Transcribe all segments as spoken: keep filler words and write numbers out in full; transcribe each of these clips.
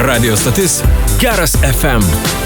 Radio stotis Geras F M.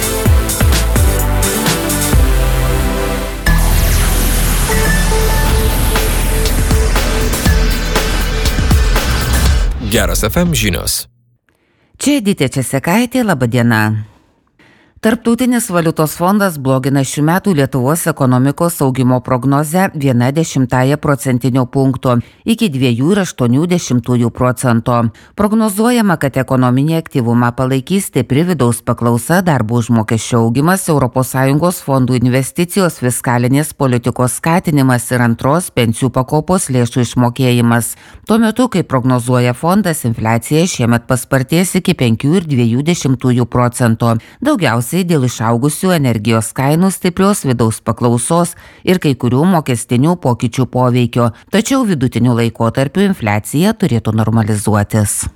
Geras F M žinios. Čia Edita Česekaitė, laba diena. Tarptautinis valiutos fondas blogina šių metų Lietuvos ekonomikos augimo prognozę viena dešimtąją procentinio punkto iki dviejų ir aštuonių dešimtųjų procento. Prognozuojama, kad ekonominį aktyvumą palaikys stipri vidaus paklausa, darbo užmokesčio augimas, Europos Sąjungos fondų investicijos, fiskalinės politikos skatinimas ir antros pensijų pakopos lėšų išmokėjimas. Tuo metu, kai prognozuoja fondas, infliacija šiemet paspartės iki penkių ir dviejų dešimtųjų procento. Daugiausiai dėl išaugusių energijos kainų, stiprios vidaus paklausos ir kai kurių mokestinių pokyčių poveikio, tačiau vidutiniu laikotarpiu infliacija turėtų normalizuotis.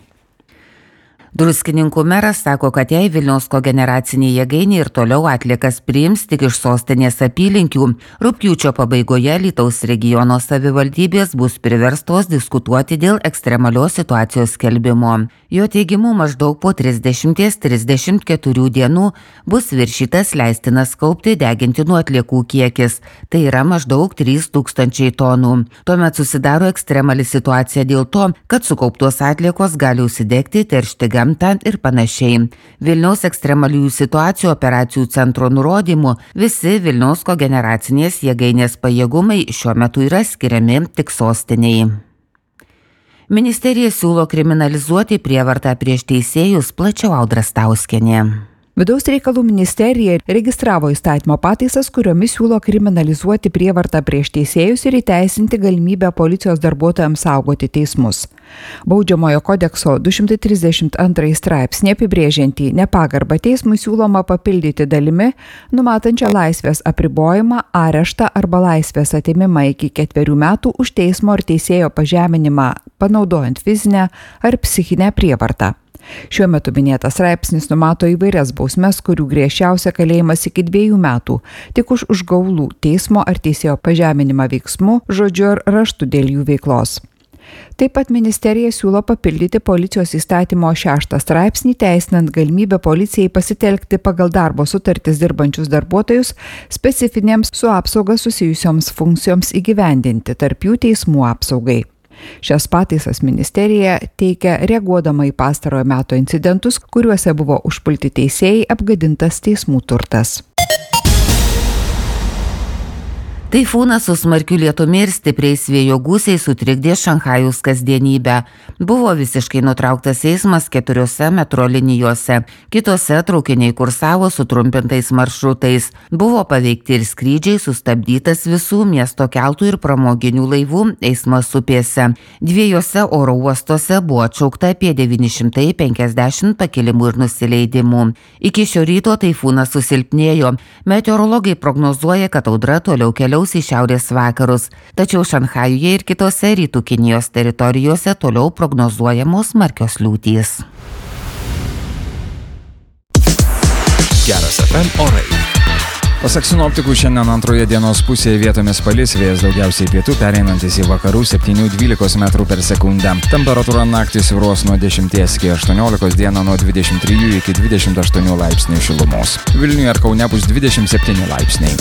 Druskininkų meras sako, kad jei Vilniaus kogeneracinė jėgainė ir toliau atliekas priims tik iš sostinės apylinkių, rugpjūčio pabaigoje Alytaus regiono savivaldybės bus priverstos diskutuoti dėl ekstremalios situacijos skelbimo. Jo teigimu, maždaug po trisdešimties trisdešimt keturių dienų bus viršytas leistinas kaupti degintinų atliekų kiekis, tai yra maždaug trys tūkstančiai tonų. Tuomet susidaro ekstremali situacija dėl to, kad sukauptos atliekos gali užsidegti, teršti gamtą ir panašiai. Vilniaus ekstremaliųjų situacijų operacijų centro nurodymu visi Vilniaus kogeneracinės jėgainės pajėgumai šiuo metu yra skiriami tik sostiniai. Ministerija siūlo kriminalizuoti prievartą prieš teisėjus, plačiau Audra Stauskienė. Vidaus reikalų ministerija registravo įstatymo pataisas, kuriomis siūlo kriminalizuoti prievartą prieš teisėjus ir įteisinti galimybę policijos darbuotojams saugoti teismus. Baudžiamojo kodekso du šimtai trisdešimt antrąjį straipsnį apibrėžiantį nepagarbą teismui siūloma papildyti dalimi, numatančią laisvės apribojimą, areštą arba laisvės atėmimą iki ketverių metų už teismo ar teisėjo pažeminimą, panaudojant fizinę ar psichinę prievartą. Šiuo metu minėtas straipsnis numato įvairias bausmes, kurių griežčiausia kalėjimas iki dviejų metų, tik už užgaulų teismo ar teisėjo pažeminimą veiksmu, žodžiu ar raštu dėl jų veiklos. Taip pat ministerija siūlo papildyti policijos įstatymo šeštą straipsnį, teisinant galimybę policijai pasitelkti pagal darbo sutartis dirbančius darbuotojus specifinėms su apsauga susijusioms funkcijoms įgyvendinti, tarp jų teismų apsaugai. Šias pataisas ministerija teikia reaguodama į pastarojo meto incidentus, kuriuose buvo užpulti teisėjai, apgadintas teismų turtas. Taifūnas su smarkiu lietumi ir stipriais vėjo gūsiai sutrikdė Šanchajaus kasdienybę. Buvo visiškai nutrauktas eismas keturiose metro linijose. Kitose traukiniai kursavo sutrumpintais maršrutais. Buvo paveikti ir skrydžiai, sustabdytas visų miesto keltų ir pramoginių laivų eismas upėse. Dviejose oro uostuose buvo atšaukta apie devyni šimtai penkiasdešimt pakilimų ir nusileidimų. Iki šio ryto taifūnas susilpnėjo. Meteorologai prognozuoja, kad audra toliau keliaus į šiaurės vakarus, tačiau Šanchajuje ir kitose rytų Kinijos teritorijose toliau prognozuojamos smarkios liūtys. Geras F M orai. Pasak sinoptikų, šiandien antroje dienos pusėje vietomis palis, vėjas daugiausiai pietų, pereinantis į vakarų septynių dvylikos metrų per sekundę. Temperatūra naktį svyruos nuo dešimties iki aštuoniolikos, dieną nuo dvidešimt trijų iki dvidešimt aštuonių laipsnių šilumos. Vilniuje ir Kaune bus dvidešimt septyni laipsniai.